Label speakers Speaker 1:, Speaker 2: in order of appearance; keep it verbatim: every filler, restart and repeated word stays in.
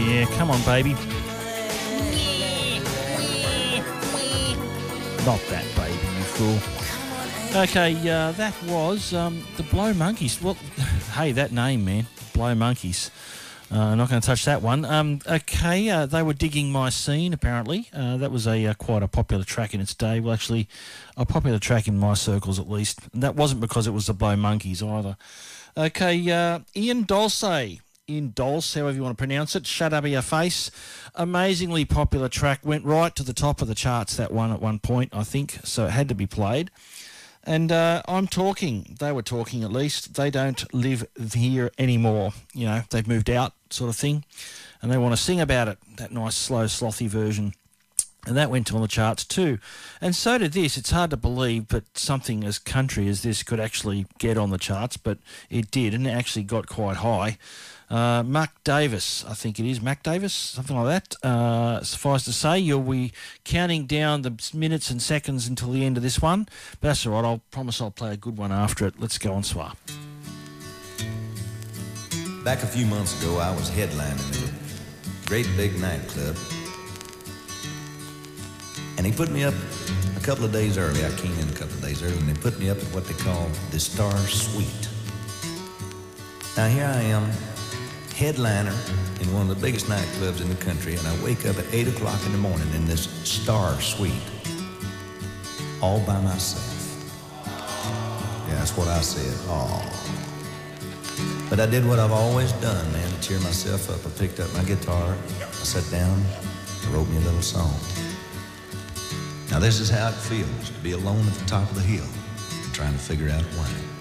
Speaker 1: Yeah, come on, baby. Not that, baby, you fool. Okay, uh, that was um, the Blow Monkeys. Well, hey, that name, man, Blow Monkeys. Uh, not going to touch that one. Um, okay, uh, they were digging My Scene, apparently. Uh, that was a uh, quite a popular track in its day. Well, actually, a popular track in my circles, at least. And that wasn't because it was the Blow Monkeys either. Okay, uh, Ian Dulce. Ian Dulce, however you want to pronounce it. Shut Up Your Face. Amazingly popular track. Went right to the top of the charts, that one, at one point, I think. So it had to be played. And uh, I'm talking, they were talking at least, they don't live here anymore. You know, they've moved out sort of thing. And they want to sing about it, that nice, slow, slothy version. And that went on the charts too. And so did this. It's hard to believe that something as country as this could actually get on the charts, but it did, and it actually got quite high. Uh, Mark Davis, I think it is, Mac Davis, something like that. Uh, suffice to say, you'll be counting down the minutes and seconds until the end of this one. But that's all right, I'll promise I'll play a good one after it. Let's go on, Swap.
Speaker 2: Back a few months ago, I was headlining at a great big nightclub. And he put me up a couple of days early. I came in a couple of days early, and they put me up at what they call the Star Suite. Now, here I am, headliner in one of the biggest nightclubs in the country, and I wake up at eight o'clock in the morning in this Star Suite, all by myself. Yeah, that's what I said, all. But I did what I've always done, man, to cheer myself up. I picked up my guitar, I sat down, I wrote me a little song. Now this is how it feels to be alone at the top of the hill and trying to figure out why.